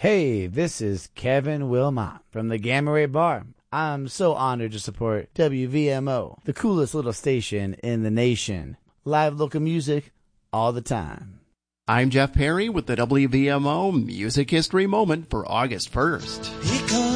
Hey, this is Kevin Wilmot from the Gamma Ray Bar. I'm so honored to support WVMO, the coolest little station in the nation. Live local music all the time. I'm Jeff Perry with the WVMO Music History Moment for August 1st.